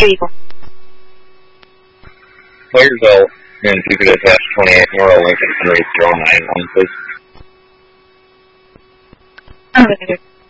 Vehicle. Clearsville, and if you could attach 28 North Lincoln Henry 091, please. Affirmative.